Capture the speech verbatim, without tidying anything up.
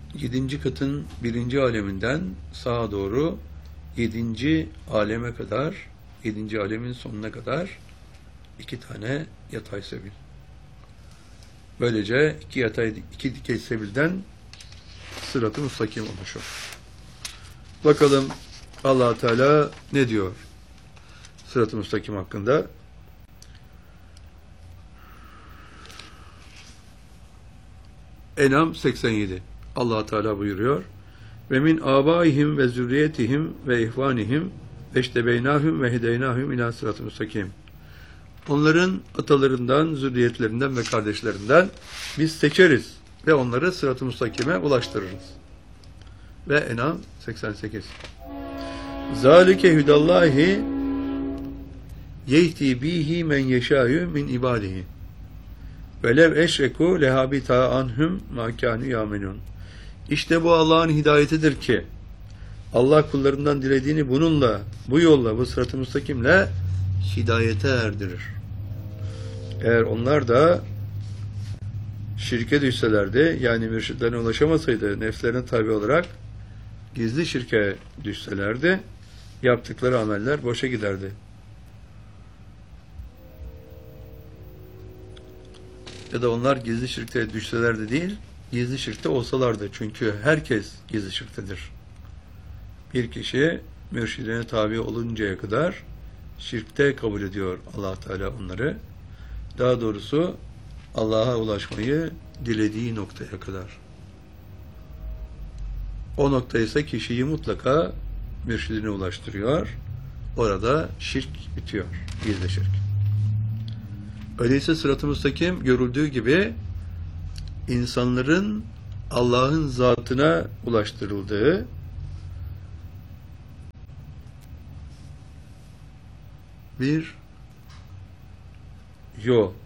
Yedinci katın birinci aleminden sağa doğru yedinci aleme kadar, yedinci alemin sonuna kadar iki tane yatay sebil. Böylece iki yatay, iki dikey sebilden sırat-ı müstakim oluşur. Bakalım Allah Teala ne diyor sırat-ı müstakim hakkında? En'am seksen yedi. Allah Teala buyuruyor: "Ve min abaihim ve zürriyetihim ve ihvanihim veştebeynahum ve hedeynahum ila sırat-ı müstakim." Onların atalarından, zürriyetlerinden ve kardeşlerinden biz seçeriz ve onları sırat-ı müstakime ulaştırırız. Ve En'am seksen sekiz. Zalike hudallahi yehdi bihi men yeşâ'yu min ibadihi velev eşrekû lehabita anhum mâ kânû yâmelûn. İşte bu Allah'ın hidayetidir ki Allah kullarından dilediğini bununla, bu yolla, bu sırat-ı müstakimle hidayete erdirir. Eğer onlar da şirke düşselerdi, yani mürşitlerine ulaşamasaydı, nefslerine tabi olarak gizli şirke düşselerdi, yaptıkları ameller boşa giderdi. Ya da onlar gizli şirkte düşselerdi değil, gizli şirkte olsalardı. Çünkü herkes gizli şirktedir. Bir kişi mürşidine tabi oluncaya kadar şirkte kabul ediyor Allah Teala onları. Daha doğrusu Allah'a ulaşmayı dilediği noktaya kadar. O nokta ise kişiyi mutlaka mürşidine ulaştırıyor. Orada şirk bitiyor. Gizli şirk. Öyleyse sırat-ı müstakim görüldüğü gibi insanların Allah'ın zatına ulaştırıldığı bir yol.